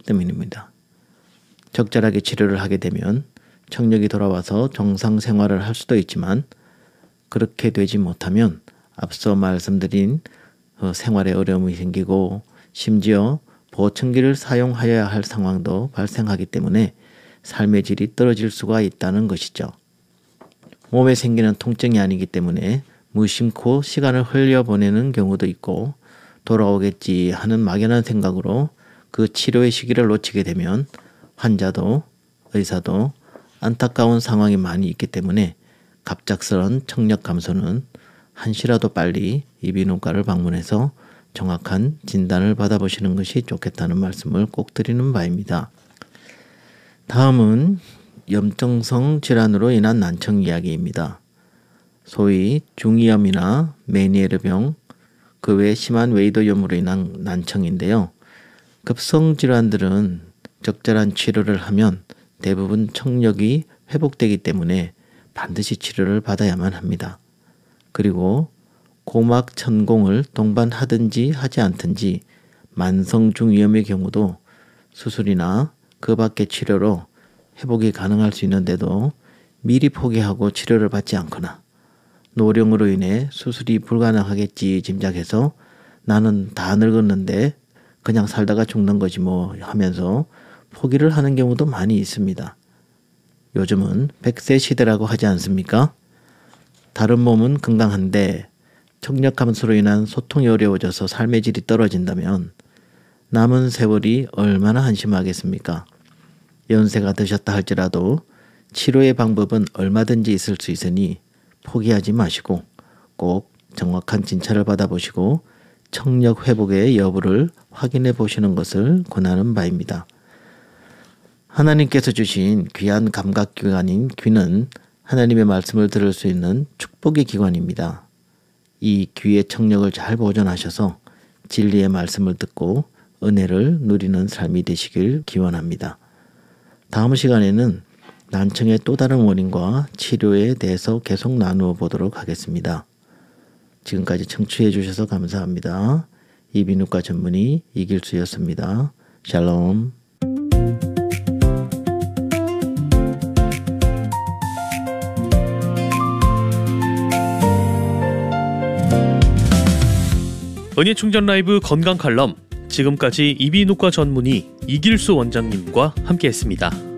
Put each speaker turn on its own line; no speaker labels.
때문입니다. 적절하게 치료를 하게 되면 청력이 돌아와서 정상 생활을 할 수도 있지만 그렇게 되지 못하면 앞서 말씀드린 생활에 어려움이 생기고 심지어 보청기를 사용하여야 할 상황도 발생하기 때문에 삶의 질이 떨어질 수가 있다는 것이죠. 몸에 생기는 통증이 아니기 때문에 무심코 시간을 흘려보내는 경우도 있고 돌아오겠지 하는 막연한 생각으로 그 치료의 시기를 놓치게 되면 환자도 의사도 안타까운 상황이 많이 있기 때문에 갑작스런 청력 감소는 한시라도 빨리 이비인후과를 방문해서 정확한 진단을 받아보시는 것이 좋겠다는 말씀을 꼭 드리는 바입니다. 다음은 염증성 질환으로 인한 난청 이야기입니다. 소위 중이염이나 메니에르병, 그 외 심한 웨이도염으로 인한 난청인데요. 급성 질환들은 적절한 치료를 하면 대부분 청력이 회복되기 때문에 반드시 치료를 받아야만 합니다. 그리고 고막 천공을 동반하든지 하지 않든지 만성 중이염의 경우도 수술이나 그 밖의 치료로 회복이 가능할 수 있는데도 미리 포기하고 치료를 받지 않거나 노령으로 인해 수술이 불가능하겠지 짐작해서 나는 다 늙었는데 그냥 살다가 죽는 거지 뭐 하면서 포기를 하는 경우도 많이 있습니다. 요즘은 100세 시대라고 하지 않습니까? 다른 몸은 건강한데 청력 감소로 인한 소통이 어려워져서 삶의 질이 떨어진다면 남은 세월이 얼마나 한심하겠습니까? 연세가 드셨다 할지라도 치료의 방법은 얼마든지 있을 수 있으니 포기하지 마시고 꼭 정확한 진찰을 받아보시고 청력 회복의 여부를 확인해 보시는 것을 권하는 바입니다. 하나님께서 주신 귀한 감각기관인 귀는 하나님의 말씀을 들을 수 있는 축복의 기관입니다. 이 귀의 청력을 잘 보존하셔서 진리의 말씀을 듣고 은혜를 누리는 삶이 되시길 기원합니다. 다음 시간에는 난청의 또 다른 원인과 치료에 대해서 계속 나누어 보도록 하겠습니다. 지금까지 청취해 주셔서 감사합니다. 이비인후과 전문의 이길수였습니다. 샬롬.
은혜충전 라이브 건강 칼럼, 지금까지 이비인후과 전문의 이길수 원장님과 함께했습니다.